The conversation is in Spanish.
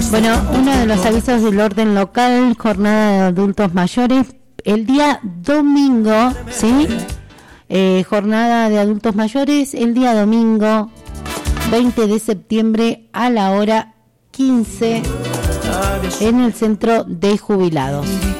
Bueno, uno de los avisos del orden local, jornada de adultos mayores, el día domingo, ¿sí? Jornada de adultos mayores, el día domingo, 20 de septiembre a la hora 15 en el centro de jubilados.